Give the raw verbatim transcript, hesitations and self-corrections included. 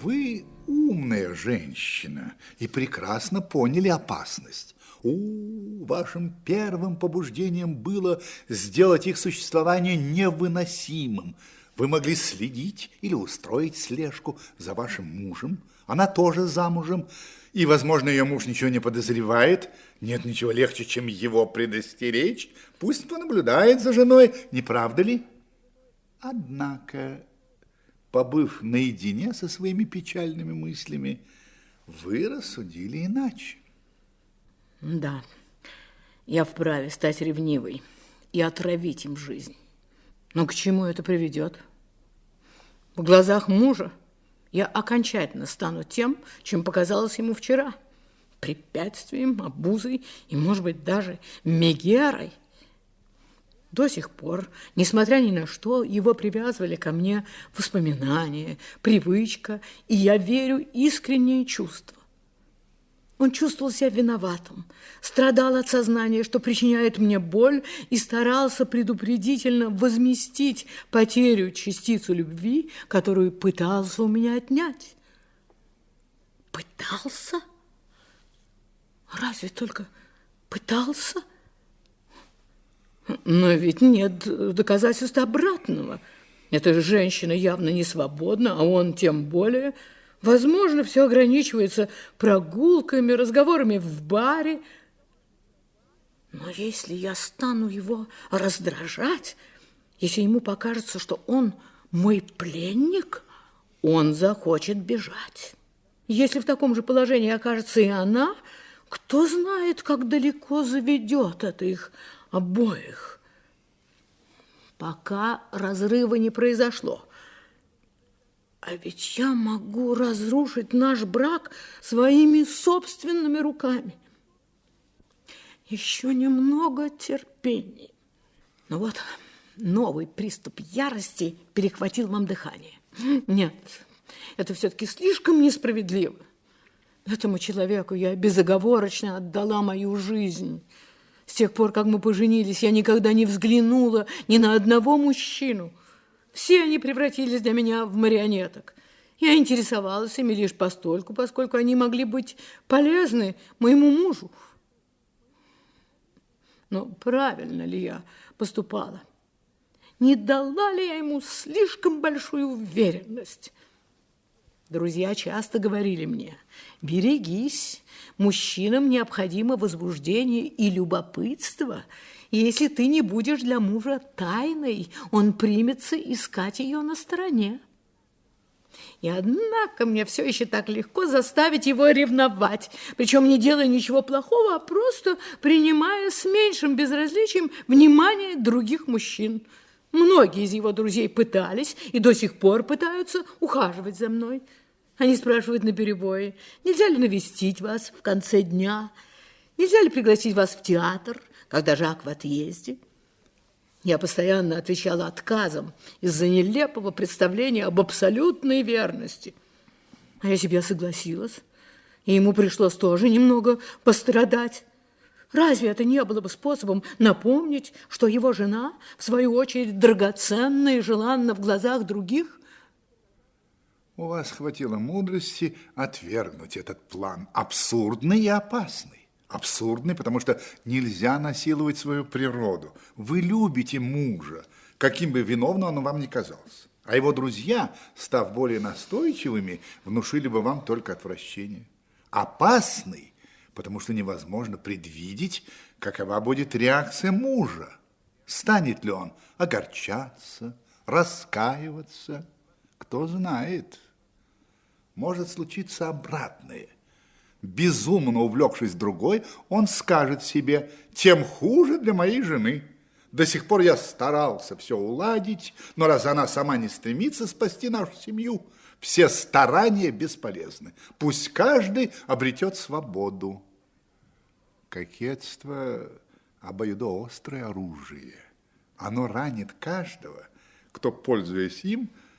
Вы умная женщина и прекрасно поняли опасность. У, вашим первым побуждением было сделать их существование невыносимым. Вы могли следить или устроить слежку за вашим мужем. Она тоже замужем, и, возможно, ее муж ничего не подозревает. Нет ничего легче, чем его предостеречь. Пусть понаблюдает за женой, не правда ли? Однако, побыв наедине со своими печальными мыслями, вы рассудили иначе. Да, я вправе стать ревнивой и отравить им жизнь. Но к чему это приведет? В глазах мужа я окончательно стану тем, чем показалось ему вчера. Препятствием, обузой и, может быть, даже мегерой. До сих пор, несмотря ни на что, его привязывали ко мне воспоминания, привычка, и я верю, искренние чувства. Он чувствовал себя виноватым, страдал от сознания, что причиняет мне боль, и старался предупредительно возместить потерю частицу любви, которую пытался у меня отнять. Пытался? Разве только пытался? Но ведь нет доказательств обратного. Эта женщина явно не свободна, а он тем более. Возможно, все ограничивается прогулками, разговорами в баре. Но если я стану его раздражать, если ему покажется, что он мой пленник, он захочет бежать. Если в таком же положении окажется и она, кто знает, как далеко заведет это их обоих. Пока разрыва не произошло. А ведь я могу разрушить наш брак своими собственными руками. Еще немного терпения. Но вот новый приступ ярости перехватил вам дыхание. Нет, это все-таки слишком несправедливо. Этому человеку я безоговорочно отдала мою жизнь. С тех пор, как мы поженились, я никогда не взглянула ни на одного мужчину. Все они превратились для меня в марионеток. Я интересовалась ими лишь постольку, поскольку они могли быть полезны моему мужу. Но правильно ли я поступала? Не дала ли я ему слишком большую уверенность? Друзья часто говорили мне: берегись, мужчинам необходимо возбуждение и любопытство. И если ты не будешь для мужа тайной, он примется искать ее на стороне. И однако мне все еще так легко заставить его ревновать, причем не делая ничего плохого, а просто принимая с меньшим безразличием внимание других мужчин. Многие из его друзей пытались и до сих пор пытаются ухаживать за мной. Они спрашивают наперебой: нельзя ли навестить вас в конце дня? Нельзя ли пригласить вас в театр, когда Жак в отъезде? Я постоянно отвечала отказом из-за нелепого представления об абсолютной верности. А я себе согласилась, и ему пришлось тоже немного пострадать. Разве это не было бы способом напомнить, что его жена, в свою очередь, драгоценна и желанна в глазах других? У вас хватило мудрости отвергнуть этот план, абсурдный и опасный. Абсурдный, потому что нельзя насиловать свою природу. Вы любите мужа, каким бы виновным он вам ни казался. А его друзья, став более настойчивыми, внушили бы вам только отвращение. Опасный, потому что невозможно предвидеть, какова будет реакция мужа. Станет ли он огорчаться, раскаиваться? Кто знает. Может случиться обратное. Безумно увлекшись другой, он скажет себе: тем хуже для моей жены. До сих пор я старался все уладить, но раз она сама не стремится спасти нашу семью, все старания бесполезны. Пусть каждый обретет свободу. Кокетство – обоюдоострое оружие. Оно ранит каждого, кто, пользуясь им,